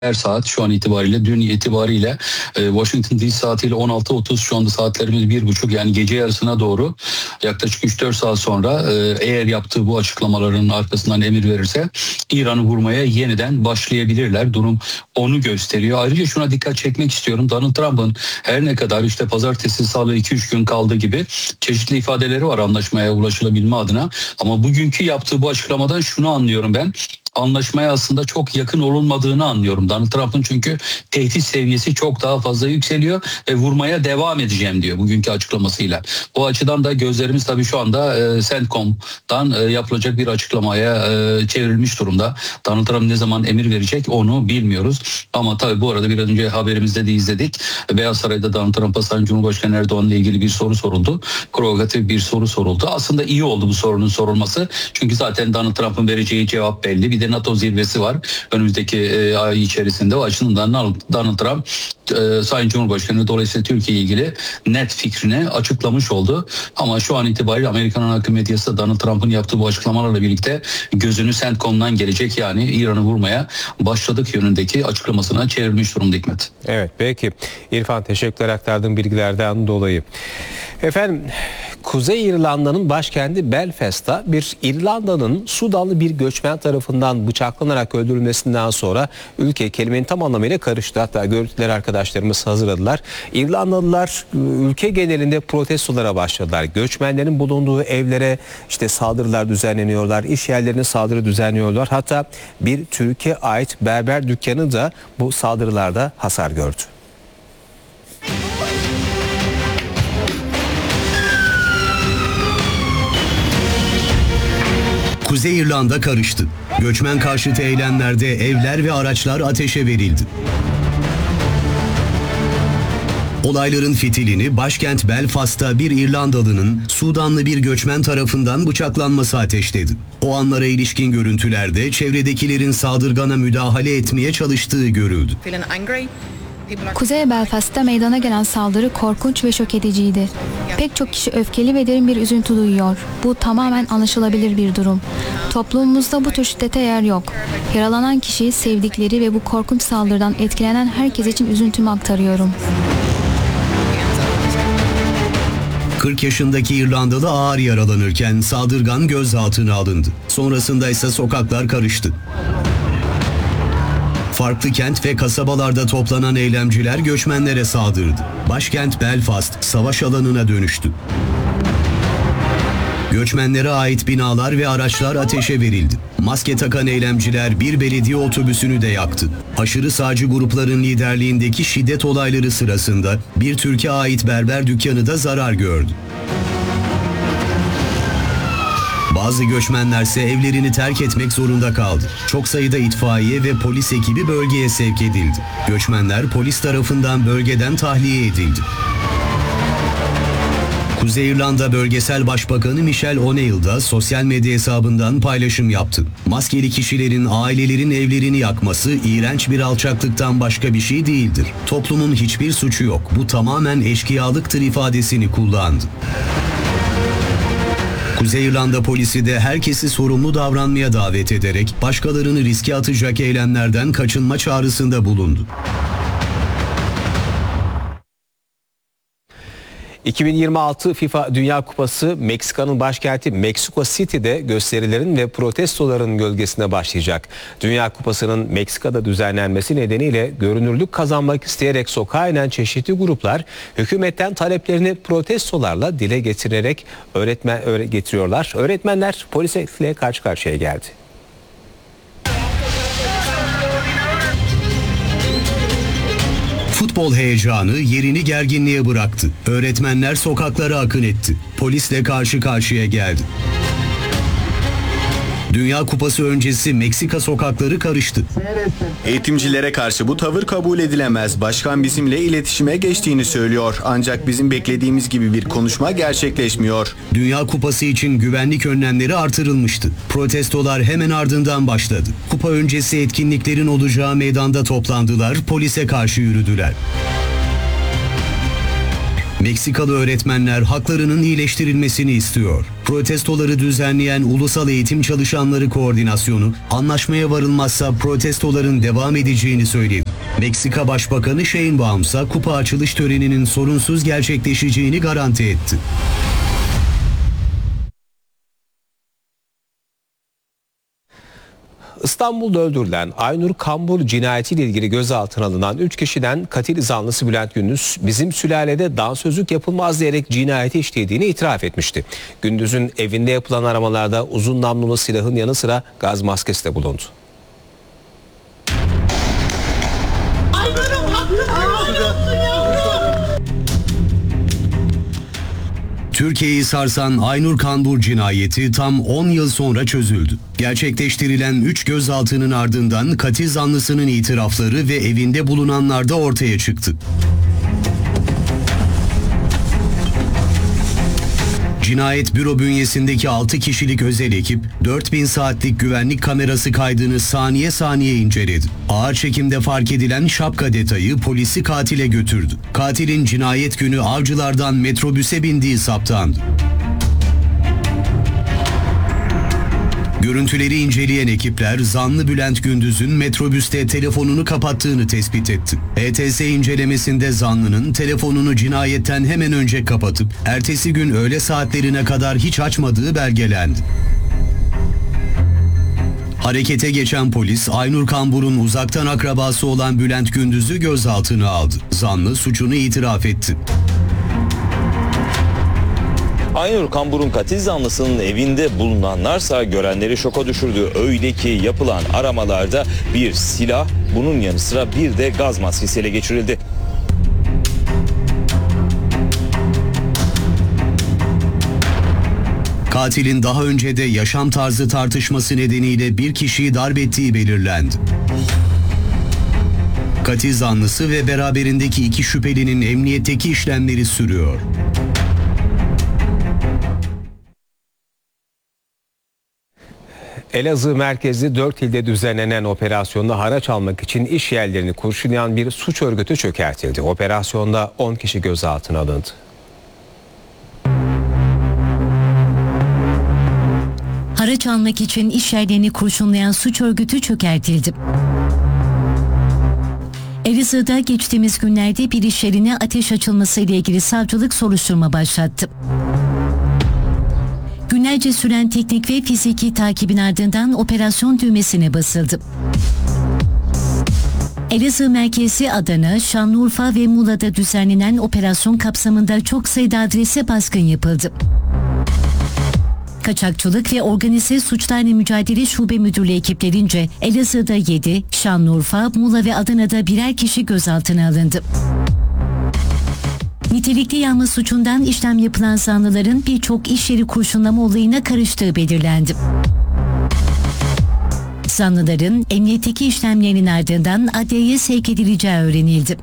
her saat şu an itibariyle, dün itibariyle Washington DC saatiyle 16.30, şu anda saatlerimiz 1.30, yani gece yarısına doğru yaklaşık 3-4 saat sonra eğer yaptığı bu açıklamaların arkasından emir verirse İran'ı vurmaya yeniden başlayabilirler. Durum onu gösteriyor. Ayrıca şuna dikkat çekmek istiyorum. Donald Trump'ın her ne kadar işte pazartesi, salı 2-3 gün kaldı gibi çeşitli ifadeleri var anlaşmaya ulaşılabilme adına, ama bugünkü yaptığı bu açıklamadan şunu anlıyorum ben: anlaşmaya aslında çok yakın olunmadığını anlıyorum. Donald Trump'ın çünkü tehdit seviyesi çok daha fazla yükseliyor ve vurmaya devam edeceğim diyor bugünkü açıklamasıyla. Bu açıdan da gözlerimiz tabii şu anda CENTCOM'dan yapılacak bir açıklamaya çevrilmiş durumda. Donald Trump ne zaman emir verecek onu bilmiyoruz. Ama tabii bu arada biraz önce haberimizde de izledik. Beyaz Saray'da Donald Trump'a Sayın Cumhurbaşkanı Erdoğan'la ilgili bir soru soruldu. Provokatif bir soru soruldu. Aslında iyi oldu bu sorunun sorulması. Çünkü zaten Donald Trump'ın vereceği cevap belli. Bir de NATO zirvesi var önümüzdeki ay içerisinde. O açısından Donald Trump Sayın Cumhurbaşkanı dolayısıyla Türkiye ile ilgili net fikrini açıklamış oldu. Ama şu an itibariyle Amerikan ana akım medyası Donald Trump'ın yaptığı bu açıklamalarla birlikte gözünü CENTCOM'dan gelecek, yani İran'ı vurmaya başladık yönündeki açıklamasına çevrilmiş durumda Hikmet. Evet, peki İrfan, teşekkürler aktardığım bilgilerden dolayı. Efendim, Kuzey İrlanda'nın başkenti Belfast'ta bir İrlandalı'nın Sudanlı bir göçmen tarafından bıçaklanarak öldürülmesinden sonra ülke kelimenin tam anlamıyla karıştı. Hatta görüntüleri arkadaşlarımız hazırladılar. İrlandalılar ülke genelinde protestolara başladılar. Göçmenlerin bulunduğu evlere işte saldırılar düzenleniyorlar, iş yerlerine saldırı düzenliyorlar. Hatta bir Türkiye ait berber dükkanı da bu saldırılarda hasar gördü. Kuzey İrlanda karıştı. Göçmen karşıtı eylemlerde evler ve araçlar ateşe verildi. Olayların fitilini başkent Belfast'ta bir İrlandalı'nın Sudanlı bir göçmen tarafından bıçaklanması ateşledi. O anlara ilişkin görüntülerde çevredekilerin saldırgana müdahale etmeye çalıştığı görüldü. Kuzey Belfast'ta meydana gelen saldırı korkunç ve şok ediciydi. Pek çok kişi öfkeli ve derin bir üzüntü duyuyor. Bu tamamen anlaşılabilir bir durum. Toplumumuzda bu tür şiddete yer yok. Yaralanan kişi, sevdikleri ve bu korkunç saldırıdan etkilenen herkes için üzüntümü aktarıyorum. 40 yaşındaki İrlandalı ağır yaralanırken saldırgan gözaltına alındı. Sonrasında ise sokaklar karıştı. Farklı kent ve kasabalarda toplanan eylemciler göçmenlere saldırdı. Başkent Belfast savaş alanına dönüştü. Göçmenlere ait binalar ve araçlar ateşe verildi. Maske takan eylemciler bir belediye otobüsünü de yaktı. Aşırı sağcı grupların liderliğindeki şiddet olayları sırasında bir Türkiye ait berber dükkanı da zarar gördü. Bazı göçmenlerse evlerini terk etmek zorunda kaldı. Çok sayıda itfaiye ve polis ekibi bölgeye sevk edildi. Göçmenler polis tarafından bölgeden tahliye edildi. Kuzey İrlanda Bölgesel Başbakanı Michelle O'Neill da sosyal medya hesabından paylaşım yaptı. Maskeli kişilerin ailelerin evlerini yakması iğrenç bir alçaklıktan başka bir şey değildir. Toplumun hiçbir suçu yok. Bu tamamen eşkıyalıktır ifadesini kullandı. Kuzey İrlanda polisi de herkesi sorumlu davranmaya davet ederek başkalarını riske atacak eylemlerden kaçınma çağrısında bulundu. 2026 FIFA Dünya Kupası Meksika'nın başkenti Mexico City'de gösterilerin ve protestoların gölgesine başlayacak. Dünya Kupası'nın Meksika'da düzenlenmesi nedeniyle görünürlük kazanmak isteyerek sokağa inen çeşitli gruplar hükümetten taleplerini protestolarla dile getirerek getiriyorlar. Öğretmenler polisle karşı karşıya geldi. Futbol heyecanı yerini gerginliğe bıraktı. Öğretmenler sokaklara akın etti. Polisle karşı karşıya geldi. Dünya Kupası öncesi Meksika sokakları karıştı. Eğitimcilere karşı bu tavır kabul edilemez. Başkan bizimle iletişime geçtiğini söylüyor. Ancak bizim beklediğimiz gibi bir konuşma gerçekleşmiyor. Dünya Kupası için güvenlik önlemleri artırılmıştı. Protestolar hemen ardından başladı. Kupa öncesi etkinliklerin olacağı meydanda toplandılar, polise karşı yürüdüler. Meksikalı öğretmenler haklarının iyileştirilmesini istiyor. Protestoları düzenleyen Ulusal Eğitim Çalışanları Koordinasyonu, anlaşmaya varılmazsa protestoların devam edeceğini söyledi. Meksika Başbakanı Sheinbaum ise kupa açılış töreninin sorunsuz gerçekleşeceğini garanti etti. İstanbul'da öldürülen Aynur Kambur cinayetiyle ilgili gözaltına alınan 3 kişiden katil zanlısı Bülent Gündüz, bizim sülalede dansözlük yapılmaz diyerek cinayeti işlediğini itiraf etmişti. Gündüz'ün evinde yapılan aramalarda uzun namlulu silahın yanı sıra gaz maskesi de bulundu. Türkiye'yi sarsan Aynur Kambur cinayeti tam 10 yıl sonra çözüldü. Gerçekleştirilen 3 gözaltının ardından katil zanlısının itirafları ve evinde bulunanlar da ortaya çıktı. Cinayet Büro bünyesindeki 6 kişilik özel ekip 4000 saatlik güvenlik kamerası kaydını saniye saniye inceledi. Ağır çekimde fark edilen şapka detayı polisi katile götürdü. Katilin cinayet günü Avcılar'dan metrobüse bindiği saptandı. Görüntüleri inceleyen ekipler zanlı Bülent Gündüz'ün metrobüste telefonunu kapattığını tespit etti. ETS incelemesinde zanlının telefonunu cinayetten hemen önce kapatıp ertesi gün öğle saatlerine kadar hiç açmadığı belgelendi. Harekete geçen polis, Aynur Kambur'un uzaktan akrabası olan Bülent Gündüz'ü gözaltına aldı. Zanlı suçunu itiraf etti. Aynur Kambur'un katil zanlısının evinde bulunanlarsa görenleri şoka düşürdü. Öyle ki yapılan aramalarda bir silah, bunun yanı sıra bir de gaz maskesi ele geçirildi. Katilin daha önce de yaşam tarzı tartışması nedeniyle bir kişiyi darp ettiği belirlendi. Katil zanlısı ve beraberindeki 2 şüphelinin emniyetteki işlemleri sürüyor. Elazığ merkezli 4 ilde düzenlenen operasyonda haraç almak için iş yerlerini kurşunlayan bir suç örgütü çökertildi. Operasyonda 10 kişi gözaltına alındı. Haraç almak için iş yerlerini kurşunlayan suç örgütü çökertildi. Elazığ'da geçtiğimiz günlerde bir iş yerine ateş açılması ile ilgili savcılık soruşturma başlattı. Günlerce süren teknik ve fiziki takibin ardından operasyon düğmesine basıldı. Elazığ merkezi Adana, Şanlıurfa ve Muğla'da düzenlenen operasyon kapsamında çok sayıda adrese baskın yapıldı. Kaçakçılık ve Organize Suçlarla Mücadele Şube Müdürlüğü ekiplerince Elazığ'da 7, Şanlıurfa, Muğla ve Adana'da birer kişi gözaltına alındı. Nitelikli yağma suçundan işlem yapılan zanlıların birçok iş yeri kurşunlama olayına karıştığı belirlendi. Zanlıların emniyetteki işlemlerinin ardından adliyeye sevk edileceği öğrenildi.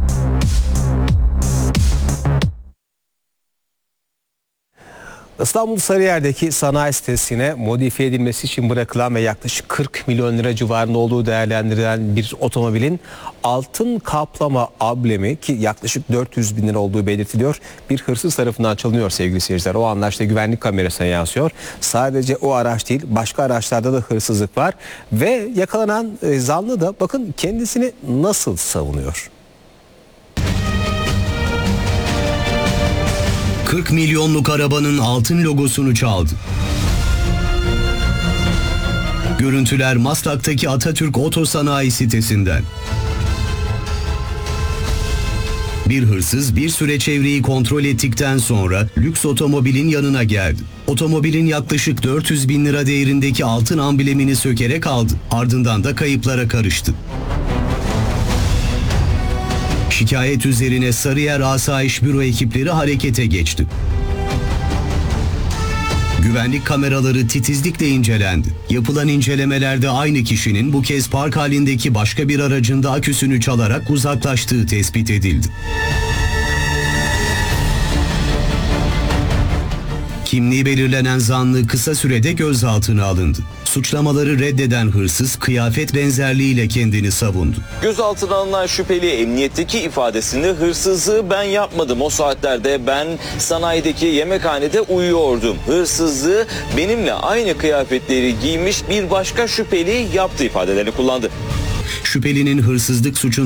İstanbul Sarıyer'deki sanayi sitesine modifiye edilmesi için bırakılan ve yaklaşık 40 milyon lira civarında olduğu değerlendirilen bir otomobilin altın kaplama amblemi, ki yaklaşık 400 bin lira olduğu belirtiliyor, bir hırsız tarafından çalınıyor sevgili seyirciler. O anlar işte güvenlik kamerasına yansıyor. Sadece o araç değil, başka araçlarda da hırsızlık var ve yakalanan zanlı da bakın kendisini nasıl savunuyor. 40 milyonluk arabanın altın logosunu çaldı. Görüntüler Maslak'taki Atatürk Otosanayi sitesinden. Bir hırsız bir süre çevreyi kontrol ettikten sonra lüks otomobilin yanına geldi. Otomobilin yaklaşık 400 bin lira değerindeki altın amblemini sökerek aldı. Ardından da kayıplara karıştı. Şikayet üzerine Sarıyer Asayiş Büro ekipleri harekete geçti. Güvenlik kameraları titizlikle incelendi. Yapılan incelemelerde aynı kişinin bu kez park halindeki başka bir aracında aküsünü çalarak uzaklaştığı tespit edildi. Kimliği belirlenen zanlı kısa sürede gözaltına alındı. Suçlamaları reddeden hırsız kıyafet benzerliğiyle kendini savundu. Gözaltına alınan şüpheli emniyetteki ifadesinde hırsızlığı ben yapmadım. O saatlerde ben sanayideki yemekhanede uyuyordum. Hırsızlığı benimle aynı kıyafetleri giymiş bir başka şüpheli yaptı ifadelerini kullandı. Şüphelinin hırsızlık suçundan